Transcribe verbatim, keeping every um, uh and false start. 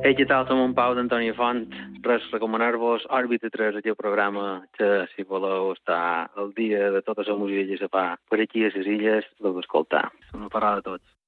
Hey, què tal? Som en Pau d'Antoni Font. Res, recomanar-vos Òrbita tres, aquest programa que, si voleu estar al dia de tota la música que se fa per aquí a les illes, l'heu d'escoltar. Una parada a tots.